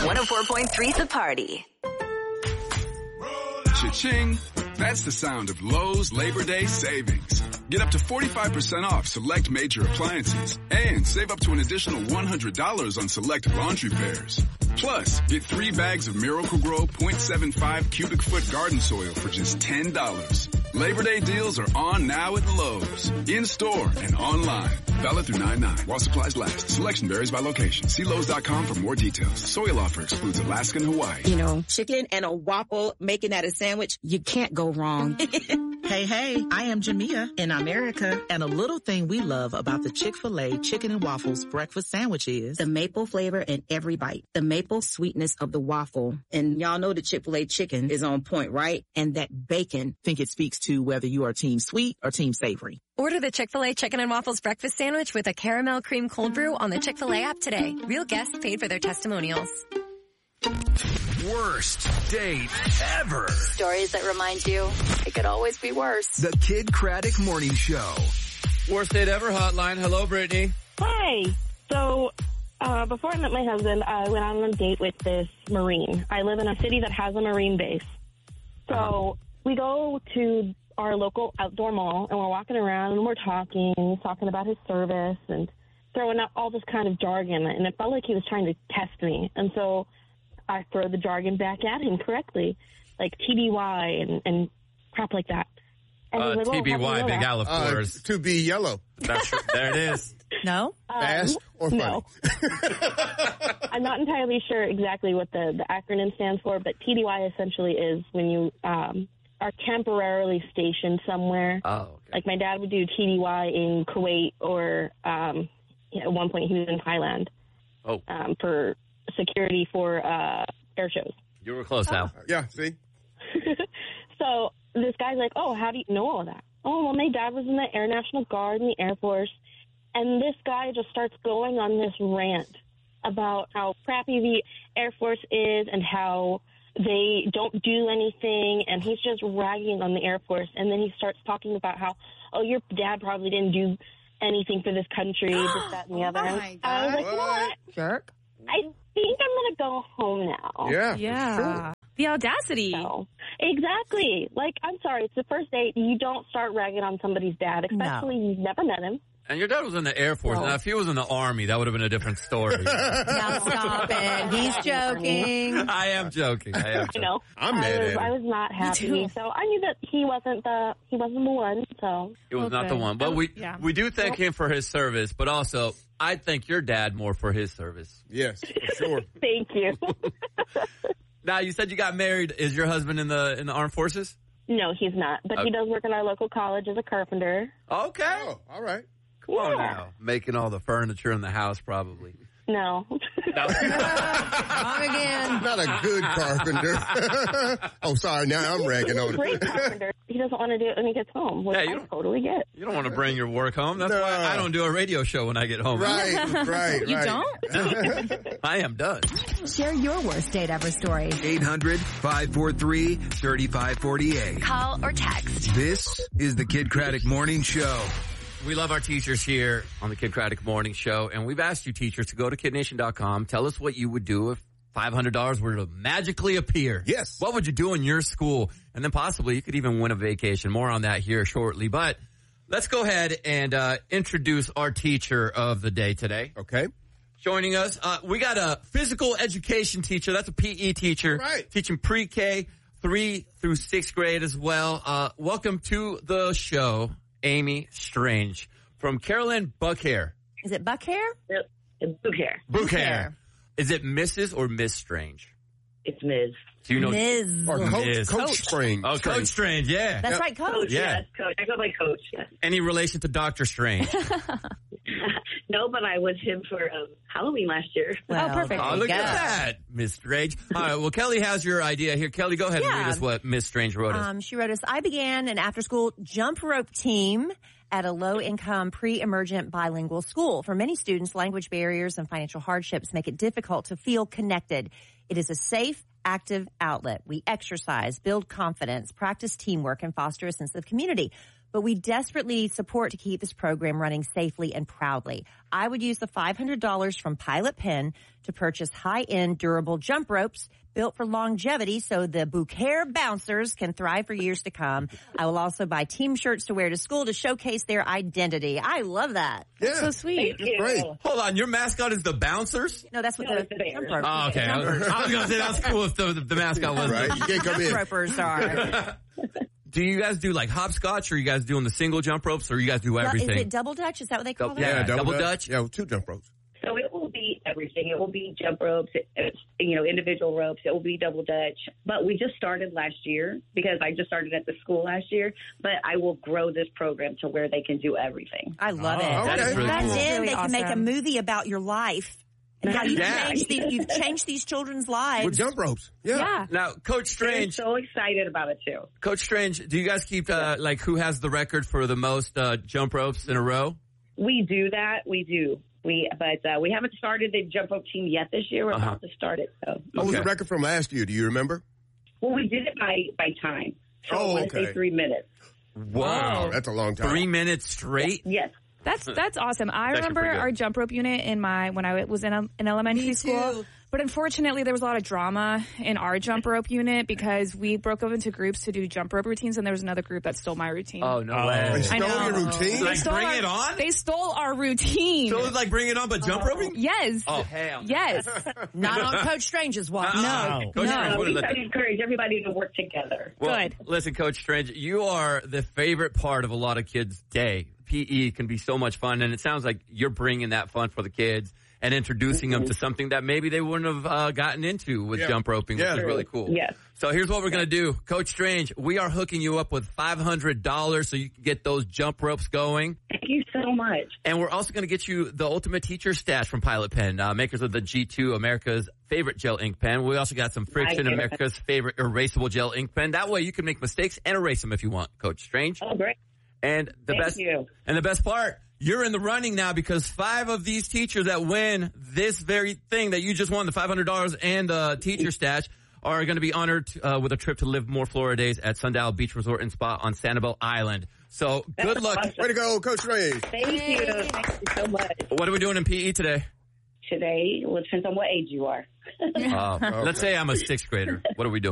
104.3 The Party. Cha-ching. That's the sound of Lowe's Labor Day savings. Get up to 45% off select major appliances and save up to an additional $100 on select laundry pairs. Plus, get 3 bags of Miracle-Gro 0.75 cubic foot garden soil for just $10. Labor Day deals are on now at Lowe's. In-store and online. Valid through 9/9 while supplies last. Selection varies by location. See Lowe's.com for more details. Soil offer excludes Alaska and Hawaii. You know, chicken and a waffle, making that a sandwich, you can't go wrong. Hey, I am Jamia in America, and a little thing we love about the Chick-fil-A Chicken and Waffles breakfast sandwich is the maple flavor in every bite, the maple sweetness of the waffle. And y'all know the Chick-fil-A chicken is on point, right? And that bacon. Think it speaks to whether you are team sweet or team savory. Order the Chick-fil-A Chicken and Waffles breakfast sandwich with a caramel cream cold brew on the Chick-fil-A app today. Real guests paid for their testimonials. Worst date ever. Stories that remind you it could always be worse. The Kid Craddock Morning Show. Worst date ever hotline. Hello, Brittany. Hi. So, before I met my husband, I went on a date with this Marine. I live in a city that has a Marine base. So, we go to our local outdoor mall, and we're walking around, and we're talking about his service, and throwing out all this kind of jargon, and it felt like he was trying to test me. And so I throw the jargon back at him correctly, like TBY and crap like that. And he's like, TBY, Big Al, of course. To be yellow. That's there it is. No? Fast or funny? No. I'm not entirely sure exactly what the acronym stands for, but TBY essentially is when you are temporarily stationed somewhere. Oh, okay. Like my dad would do TDY in Kuwait, or at one point he was in Thailand for security for air shows. You were close, Al. Yeah, see? So this guy's like, oh, how do you know all of that? Oh, well, my dad was in the Air National Guard and the Air Force. And this guy just starts going on this rant about how crappy the Air Force is and how they don't do anything. And he's just ragging on the Air Force. And then he starts talking about how, oh, your dad probably didn't do anything for this country, this, that, and the other. Oh my God. I was like, you know what? Jerk. I think I'm going to go home now. Yeah. Sure. The audacity. So, exactly. Like, I'm sorry, it's the first date. You don't start ragging on somebody's dad, especially you've never met him. And your dad was in the Air Force. No. Now, if he was in the Army, that would have been a different story. Now stop it. He's joking. I am joking. I know. I'm mad at him. I was not happy. So I knew that he wasn't the one. So He was not the one. But we do thank him for his service, but also I thank your dad more for his service. Yes, for sure. Thank you. Now, you said you got married. Is your husband in the armed forces? No, he's not. But he does work in our local college as a carpenter. Okay. Oh, all right. Come on now. Making all the furniture in the house, probably. No. Wrong again. Not a good carpenter. Oh, sorry. Now I'm ragging on Great him. carpenter. He doesn't want to do it when he gets home, which I totally get. You don't want to bring your work home. That's why I don't do a radio show when I get home. Right. You don't? I am done. Share your worst date ever story. 800-543-3548. Call or text. This is the Kid Craddock Morning Show. We love our teachers here on the Kid Craddock Morning Show, and we've asked you teachers to go to KidNation.com. Tell us what you would do if $500 were to magically appear. Yes. What would you do in your school? And then possibly you could even win a vacation. More on that here shortly. But let's go ahead and introduce our teacher of the day today. Okay. Joining us, we got a physical education teacher. That's a PE teacher. Right. Teaching pre-K 3 through 6th grade as well. Welcome to the show, Amy Strange from Carolyn Buckhair. Is it Buckhair? Yep. It's Buckhair. Buckhair. Is it Mrs. or Miss Strange? It's Ms. Do you know? Ms. Or Coach Strange. Oh, Coach Strange, yeah. That's right, Coach. Yeah. Yes, Coach. I go by Coach, yes. Any relation to Dr. Strange? No, but I was him for Halloween last year. Well, perfect. Oh, look at that, Miss Strange. All right, well, Kelly has your idea here. Kelly, go ahead and read us what Miss Strange wrote us. She wrote us, I began an after-school jump rope team at a low-income, pre-emergent bilingual school. For many students, language barriers and financial hardships make it difficult to feel connected. It is a safe, active outlet. We exercise, build confidence, practice teamwork, and foster a sense of community. but we desperately need support to keep this program running safely and proudly. I would use the $500 from Pilot Pen to purchase high-end durable jump ropes built for longevity so the Bouquet bouncers can thrive for years to come. I will also buy team shirts to wear to school to showcase their identity. I love that. Yeah. So sweet. That's great. Hold on, your mascot is the Bouncers? No, that's what the jump rope. Oh, okay. I was going to say that's cool if the mascot was. Right. You can't come in. Ropers are. Do you guys do like hopscotch, or are you guys doing the single jump ropes, or you guys do everything? Is it double dutch? Is that what they call it? Yeah, double dutch. Yeah, 2 jump ropes. So it will be everything. It will be jump ropes, individual ropes. It will be double dutch. But we just started last year because I just started at the school last year. But I will grow this program to where they can do everything. I love it. That is really That's cool. it. Really They can make a awesome. movie about your life. And how you've changed these children's lives. With jump ropes. Yeah. Now, Coach I'm Strange, so excited about it, too. Coach Strange, do you guys keep like who has the record for the most jump ropes in a row? We do that. We do. But we haven't started the jump rope team yet this year. We're about to start it. So. What was the record from last year? Do you remember? Well, we did it by time. So I want to say 3 minutes. Wow. That's a long time. 3 minutes straight? Yes. That's awesome. I That's remember pretty good. our jump rope unit when I was in elementary school. But unfortunately, there was a lot of drama in our jump rope unit because we broke up into groups to do jump rope routines, and there was another group that stole my routine. Oh, no way. They stole I know. your routine? Like, bring it on? They stole our routine. So it was like bring it on, but jump roping? Yes. Oh, hell. Yes. Not on Coach Strange's watch. No. Coach Strange, what We is try that? to encourage everybody to work together. Well, Good. Listen, Coach Strange, you are the favorite part of a lot of kids' day. PE can be so much fun, and it sounds like you're bringing that fun for the kids and introducing them to something that maybe they wouldn't have gotten into with jump roping, which is really cool. Yes. So here's what we're going to do. Coach Strange, we are hooking you up with $500 so you can get those jump ropes going. Thank you so much. And we're also going to get you the Ultimate Teacher Stash from Pilot Pen, makers of the G2, America's favorite gel ink pen. We also got some Friction, America's favorite erasable gel ink pen. That way you can make mistakes and erase them if you want, Coach Strange. Oh, great. And the best part, you're in the running now because 5 of these teachers that win this very thing that you just won, the $500 and the teacher stash, are going to be honored with a trip to Live More Florida Days at Sundial Beach Resort and Spa on Sanibel Island. So good luck. Awesome. Way to go, Coach Strange. Thank you. Thank you so much. What are we doing in PE today? Today, well, it depends on what age you are. Let's say I'm a 6th grader. What are we doing?